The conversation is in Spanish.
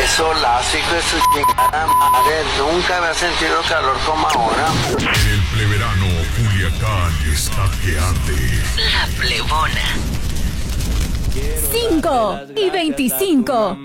solazo, hijo de su chingada madre. Nunca había sentido calor como ahora. En el pleverano, Culiacán está que arde. La Plebona. 5:25.